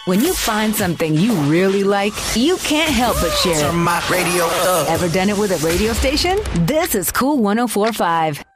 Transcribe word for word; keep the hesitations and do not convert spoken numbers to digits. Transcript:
When you find something you really like, you can't help but share it. Turn my radio up. Ever done it with a radio station? This is Cool one oh four point five.